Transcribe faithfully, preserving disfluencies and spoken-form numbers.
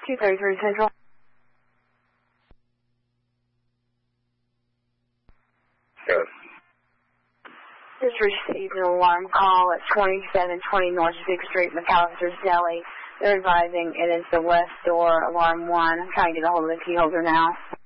two thirty-three Central. Yes. Just received an alarm call at twenty-seven twenty North sixth Street, McAllister's Deli. They're advising it is the west door, alarm one. I'm trying to get a hold of the key holder now.